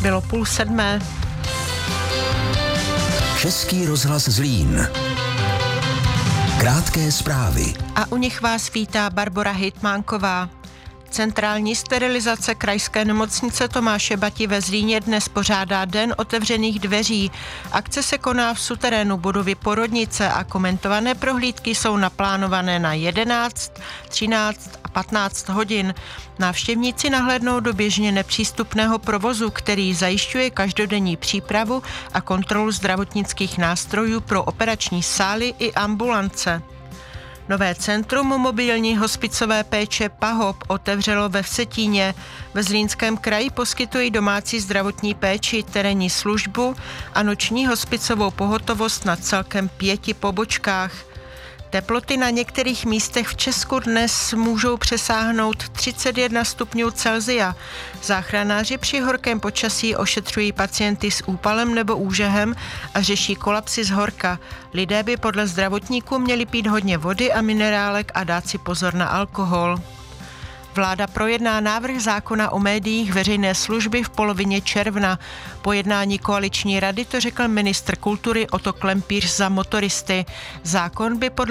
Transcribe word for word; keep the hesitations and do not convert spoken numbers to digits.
Bylo půl sedmé. Český rozhlas Zlín. Krátké zprávy. A u nich vás vítá Barbora Hejtmánková. Centrální sterilizace krajské nemocnice Tomáše Bati ve Zlíně dnes pořádá Den otevřených dveří. Akce se koná v suterénu budovy porodnice a komentované prohlídky jsou naplánované na jedenáct, třináct a patnáct hodin. Návštěvníci nahlédnou do běžně nepřístupného provozu, který zajišťuje každodenní přípravu a kontrolu zdravotnických nástrojů pro operační sály i ambulance. Nové centrum mobilní hospicové péče PAHOP otevřelo ve Vsetíně. Ve Zlínském kraji poskytují domácí zdravotní péči, terénní službu a noční hospicovou pohotovost na celkem pěti pobočkách. Teploty na některých místech v Česku dnes můžou přesáhnout třicet jedna stupňů Celsia. Záchranáři při horkém počasí ošetřují pacienty s úpalem nebo úžehem a řeší kolapsy z horka. Lidé by podle zdravotníků měli pít hodně vody a minerálek a dát si pozor na alkohol. Vláda projedná návrh zákona o médiích veřejné služby v polovině června. Po jednání koaliční rady to řekl ministr kultury Oto Klempíř za Motoristy. Zákon by podle